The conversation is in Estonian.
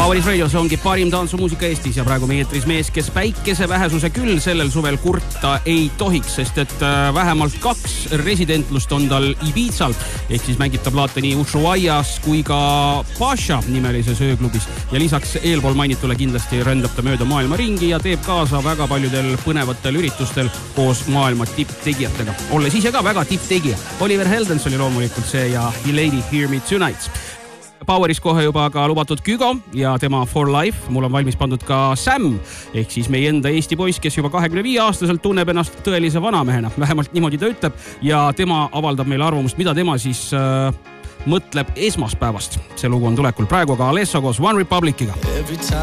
Poweris Radios ongi parim tantsumuusika Eestis ja praegu meie eetris mees, kes päikese vähesuse küll sellel suvel kurta ei tohiks, sest et vähemalt 2 residentlust on tal Ibizal, ehk siis mängib ta plaate nii Ushuaias kui ka Pasha nimelises ööklubis ja lisaks eelpool mainitule kindlasti rändab ta mööda maailma ringi ja teeb kaasa väga paljudel põnevatel üritustel koos maailma tipptegijatega. Olles ise ka väga tipptegija. Oliver Heldens oli loomulikult see ja The Lady Hear Me Tonight. Poweris kohe juba ka lubatud Kügo ja tema For Life. Mul on valmis pandud ka Sam, ehk siis meie enda Eesti poiss, kes juba 25-aastaselt tunneb ennast tõelise vanamehena. Vähemalt niimoodi ta ütleb ja tema avaldab meile arvamust, mida tema siis mõtleb esmaspäevast. See lugu on tulekul praegu ka Alesso koos One Republiciga.